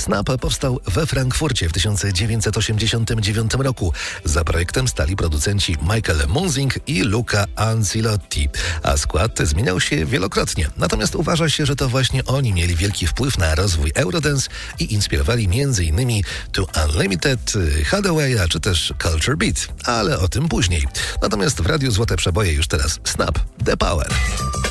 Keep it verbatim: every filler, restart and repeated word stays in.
Snap powstał we Frankfurcie w tysiąc dziewięćset osiemdziesiątym dziewiątym roku. Za projektem stali producenci Michael Munzing i Luca Ancilotti, a skład zmieniał się wielokrotnie. Natomiast uważa się, że to właśnie oni mieli wielki wpływ na rozwój Eurodance i inspirowali między innymi To Unlimited, Hathawaya czy też Culture Beat, ale o tym później. Natomiast w Radiu Złote Przeboje już teraz Snap, The Power.